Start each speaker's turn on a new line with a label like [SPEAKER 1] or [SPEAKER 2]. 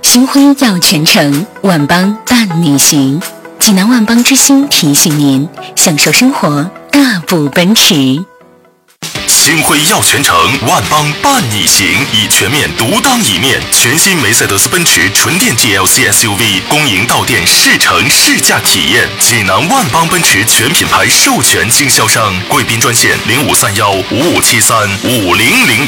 [SPEAKER 1] 星辉耀全城，万邦伴你行。济南万邦之星提醒您，享受生活，大步奔驰。
[SPEAKER 2] 星辉耀全城，万邦伴你行，以全面独当一面。全新梅赛德斯奔驰纯电 GLC SUV 恭迎到店试乘试驾体验。济南万邦奔驰全品牌授权经销商，贵宾专线053155735000。